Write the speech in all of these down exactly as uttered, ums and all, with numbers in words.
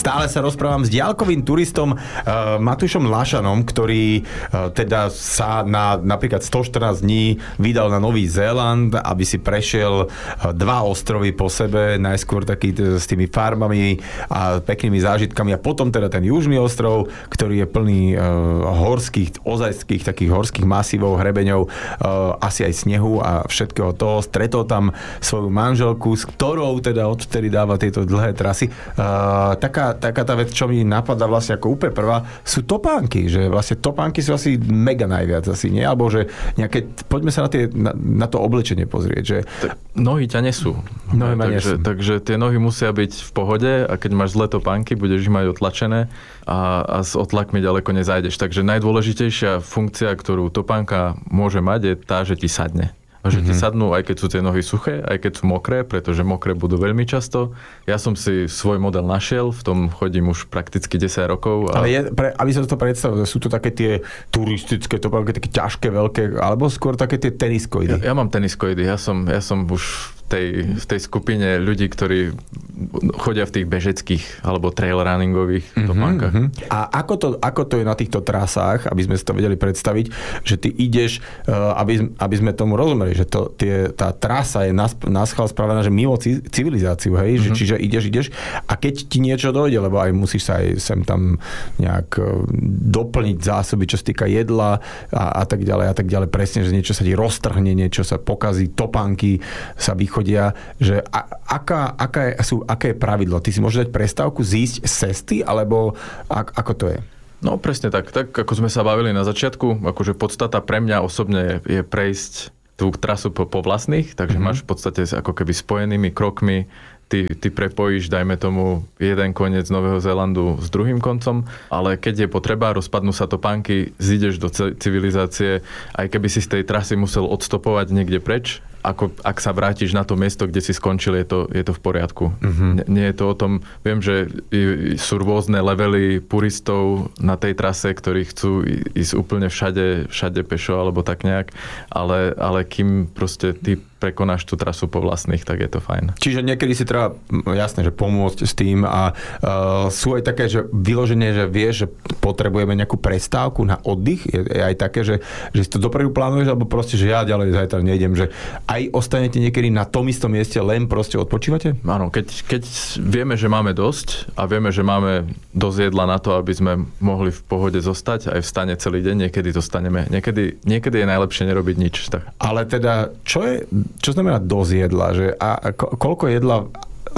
Stále sa rozprávam s diaľkovým turistom uh, Matúšom Lašanom, ktorý uh, teda sa na napríklad stoštrnásť dní vydal na Nový Zéland, aby si prešiel uh, dva ostrovy po sebe, najskôr taký t- s tými farmami a peknými zážitkami a potom teda ten južný ostrov, ktorý je plný uh, horských, ozajských takých horských masívov, hrebeňov, uh, asi aj snehu a všetkého toho. Stretol tam svoju manželku, s ktorou teda odvtedy dáva tieto dlhé trasy. Uh, taká, taká tá vec, čo mi napadá vlastne ako úplne prvá, sú topánky, že vlastne topánky sú asi mega najviac asi, nie? Alebo že nejaké, poďme sa na, tie, na, na to oblečenie pozrieť, že... Tak nohy ťa nesú. Nohy ma takže, nesú. takže tie nohy musia byť v pohode a keď máš zlé topánky, budeš ich mať otlačené a, a s otlakmi ďaleko nezájdeš. Takže najdôležitejšia funkcia, ktorú topánka môže mať, je tá, že ti sadne. A že ti mm-hmm. sadnú, aj keď sú tie nohy suché, aj keď sú mokré, pretože mokré budú veľmi často. Ja som si svoj model našiel, v tom chodím už prakticky desať rokov. A... Ale je, pre, aby sa to predstavil, sú to také tie turistické topánky, také ťažké, veľké, alebo skôr také tie teniskoidy? Ja, ja mám teniskoidy, ja som, ja som už v tej, v tej skupine ľudí, ktorí chodia v tých bežeckých alebo trail runningových mm-hmm, topánkach. Mm-hmm. A ako to, ako to je na týchto trasách, aby sme si to vedeli predstaviť, že ty ideš, aby, aby sme tomu rozumeli, že to, tie, tá trasa je naschvál spravená, že mimo civilizáciu, hej? Mm-hmm. Že, čiže ideš, ideš a keď ti niečo dojde, lebo aj musíš sa aj sem tam nejak doplniť zásoby, čo sa týka jedla a, a tak ďalej a tak ďalej, presne, že niečo sa ti roztrhne, niečo sa pokazí, topánky sa vychodia, že a, aká, aká je, sú, aké je pravidlo? Ty si môžeš dať prestávku, zísť z cesty, alebo ak, ako to je? No presne tak, tak ako sme sa bavili na začiatku, akože podstata pre mňa osobne je, je prejsť tú trasu po, po vlastných, takže mm-hmm. máš v podstate ako keby spojenými krokmi, ty, ty prepojíš, dajme tomu, jeden koniec Nového Zélandu s druhým koncom, ale keď je potreba, rozpadnú sa topánky, zídeš do civilizácie, aj keby si z tej trasy musel odstopovať niekde preč, ako ak sa vrátiš na to miesto, kde si skončil, je to, je to v poriadku. Mm-hmm. Nie, nie je to o tom, viem, že sú rôzne levely puristov na tej trase, ktorí chcú ísť úplne všade, všade pešo, alebo tak nejak, ale, ale kým proste ty prekonáš tú trasu po vlastných, tak je to fajn. Čiže niekedy si treba, jasné, že pomôcť s tým a uh, sú aj také, že vyloženie, že vieš, že potrebujeme nejakú prestávku na oddych, je, je aj také, že, že si to dopredu plánuješ, alebo proste, že ja ďalej zajtra nejdem, že aj ostanete niekedy na tom istom mieste, len proste odpočívate? Áno, keď, keď vieme, že máme dosť a vieme, že máme dosť jedla na to, aby sme mohli v pohode zostať aj v stane celý deň, niekedy to staneme. Niekedy, niekedy je najlepšie nerobiť nič. Tak. Ale teda, čo je Čo znamená dosť jedla? Že a ko, koľko jedla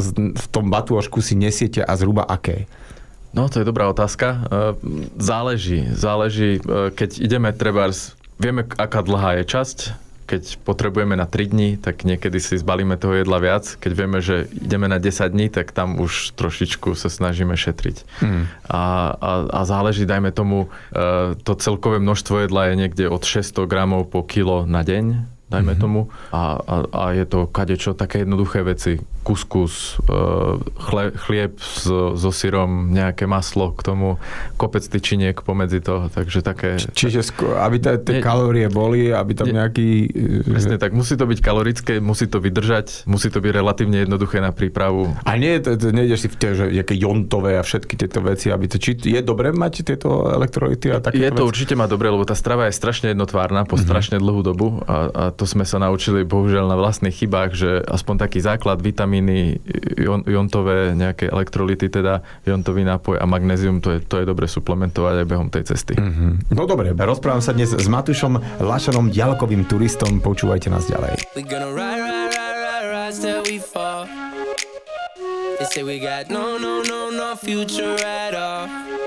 v tom batôžku si nesiete a zhruba aké? No, to je dobrá otázka. Záleží. Záleží, keď ideme trebárs, vieme, aká dlhá je časť. Keď potrebujeme na tri dni, tak niekedy si zbalíme toho jedla viac. Keď vieme, že ideme na desať dní, tak tam už trošičku sa snažíme šetriť. Mm. A, a, a záleží, dajme tomu, to celkové množstvo jedla je niekde od šesťsto gramov po kilo na deň, dajme mm-hmm. tomu. A, a, a je to kadečo, také jednoduché veci. Kuskus, chle, chlieb so, so syrom, nejaké maslo k tomu, kopec tyčiniek pomedzi to, takže také... Čiže aby tie kalórie boli, aby tam ne, nejaký... Presne tak, musí to byť kalorické, musí to vydržať, musí to byť relatívne jednoduché na prípravu. A nie, to, to, nejdeš si v tie, že nejaké jontové a všetky tieto veci, aby to... Či je dobré mať tieto elektrolyty a takéto Je to veci? určite má dobré, lebo tá strava je strašne jednotvárna po mm-hmm. strašne dlhú dobu a, a to sme sa naučili bohužiaľ na vlastných chybách, že aspoň taký základ, vitamíny, jontové, nejaké elektrolyty, teda jontový nápoj a magnézium, to je, to je dobre suplementovať aj behom tej cesty. Mm-hmm. No dobre, rozprávam sa dnes s Matúšom Lašanom, diaľkovým turistom, počúvajte nás ďalej. We gonna ride, ride, ride, ride, ride till we fall. They say we got no, no, no, no future at all.